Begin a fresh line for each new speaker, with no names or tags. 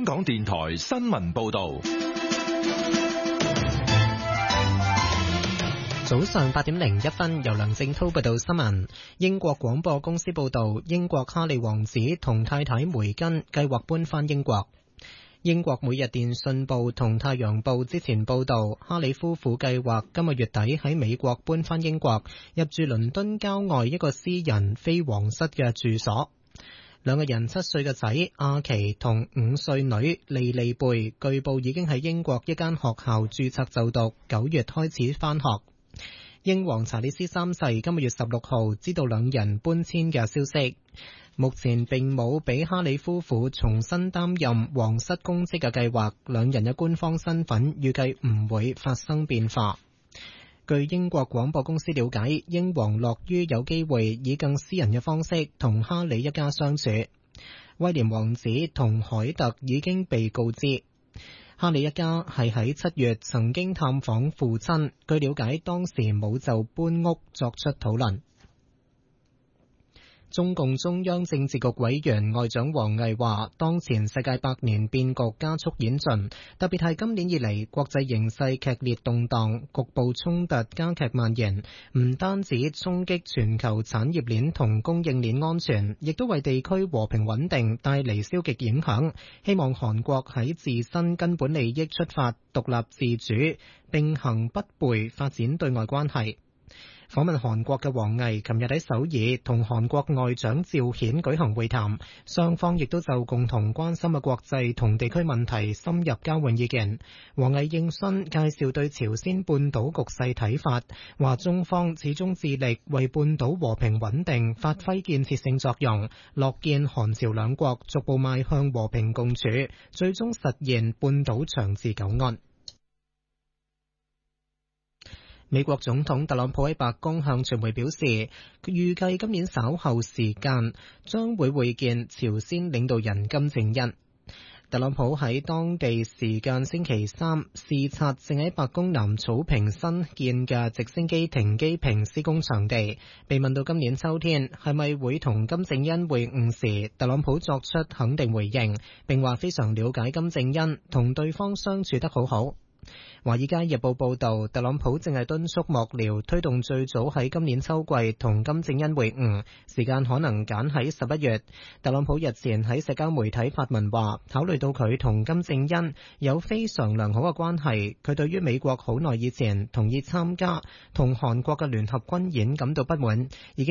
香港電台新聞報道。
早上8:01，由梁正濤報道新聞。英國廣播公司報道，英國哈利王子同太太梅根計劃搬返英國。英國每日電訊報同太陽報之前報道，哈利夫婦計劃今個月底喺美國搬返英國，入住倫敦郊外一個私人非皇室嘅住所。兩個人7歲嘅仔阿奇同5歲女莉莉貝據報已經喺英國一間學校註冊就讀，9月開始返學。英皇查理斯3世今個月16號知道兩人搬遷嘅消息，目前並冇俾哈里夫婦重新擔任皇室公職嘅計劃，兩人嘅官方身份預計唔會發生變化。據英國廣播公司了解，英皇樂於有機會以更私人嘅方式同哈里一家相處。威廉王子同凱特已經被告知。哈里一家係喺7月曾經探訪父親，據了解當時冇就搬屋作出討論。中共中央政治局委員外長王毅話，當前世界百年變局加速演進，特別係今年以嚟國際形勢劇烈動盪，局部衝突加劇蔓延，唔單止衝擊全球產業鏈同供應鏈安全，亦都為地區和平穩定帶嚟消極影響。希望韓國喺自身根本利益出發，獨立自主，並行不悖發展對外關係。訪問韓國嘅王毅琴日喺首爾同韓國外長趙顯舉行會談，雙方亦都就共同關心嘅國際同地區問題深入交換意見。王毅應詢介紹對朝鮮半島局勢睇法，話中方始終致力為半島和平穩定發揮建設性作用，樂見韓朝兩國逐步邁向和平共處，最終實現半島長治久安。美國總統特朗普喺白宮向傳媒表示，佢預計今年稍後時間將會會見朝鮮領導人金正恩。特朗普喺當地時間星期三視察正喺白宮南草坪新建嘅直升機停機坪施工場地，被問到今年秋天係咪會同金正恩會晤時，特朗普作出肯定回應，並話非常了解金正恩，同對方相處得好好。華爾街日報報道，特朗普正係敦促幕僚推動最早喺今年秋季同金正恩會晤，時間可能揀喺11月。特朗普日前喺社交媒體發文話，考慮到佢同金正恩有非常良好嘅關係，佢對於美國好耐以前同意參加同韓國嘅聯合軍演感到不滿，已經